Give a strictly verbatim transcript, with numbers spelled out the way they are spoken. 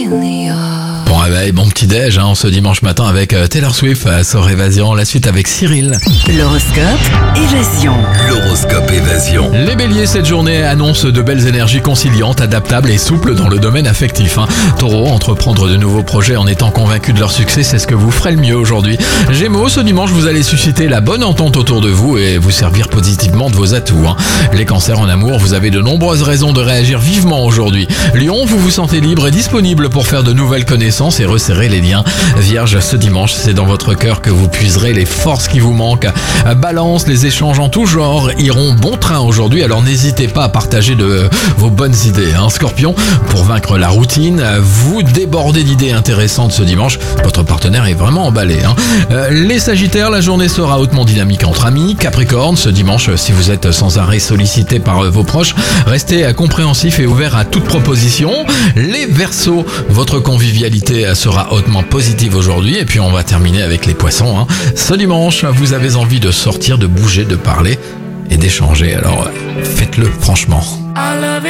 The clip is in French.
Bon réveil, bon petit déj, hein, ce dimanche matin avec euh, Taylor Swift euh, sur Évasion. La suite avec Cyril. L'horoscope Évasion. L'horoscope Évasion. Les béliers, cette journée annonce de belles énergies conciliantes, adaptables et souples dans le domaine affectif. Hein. Taureau, entreprendre de nouveaux projets en étant convaincu de leur succès, c'est ce que vous ferez le mieux aujourd'hui. Gémeaux, ce dimanche, vous allez susciter la bonne entente autour de vous et vous servir positivement de vos atouts. Hein. Les cancers en amour, vous avez de nombreuses raisons de réagir vivement aujourd'hui. Lion, vous vous sentez libre et disponible pour faire de nouvelles connaissances et resserrer les liens. Vierge, ce dimanche, c'est dans votre cœur que vous puiserez les forces qui vous manquent. Balance, les échanges en tout genre iront bon train aujourd'hui, alors n'hésitez pas à partager de vos bonnes idées. Hein. Scorpion, pour vaincre la routine, vous débordez d'idées intéressantes ce dimanche. Votre partenaire est vraiment emballé. Hein. Euh, les Sagittaires, la journée sera hautement dynamique entre amis. Capricorne, ce dimanche, si vous êtes sans arrêt sollicité par vos proches, restez compréhensif et ouvert à toute proposition. Les Verseaux, votre convivialité sera hautement positive aujourd'hui. Et puis on va terminer avec les Poissons. Hein. Ce dimanche, vous avez envie de sortir, de bouger, de parler et d'échanger. Alors faites-le franchement.